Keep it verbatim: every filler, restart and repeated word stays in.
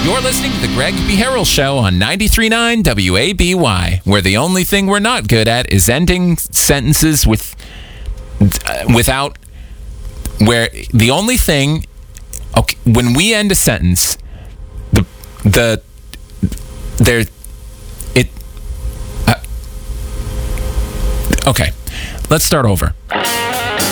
You're listening to the Greg B. Harrell Show on ninety-three point nine W A B Y, where the only thing we're not good at is ending sentences with uh, without where the only thing okay when we end a sentence the the there it uh, okay let's start over.